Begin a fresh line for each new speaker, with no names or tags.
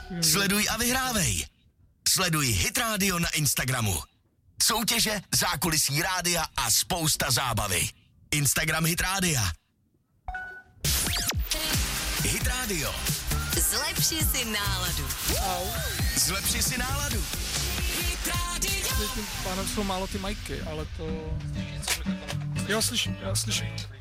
Sleduj a vyhrávej. Sleduj Hit Radio na Instagramu. Soutěže, zákulisí rádia a spousta zábavy. Instagram Hit Rádia. Hit Radio.
Zlepši si náladu.
Zlepši si náladu.
Hit Radio.
Tím pádem jsou málo ty majky, ale to... Jo, slyším.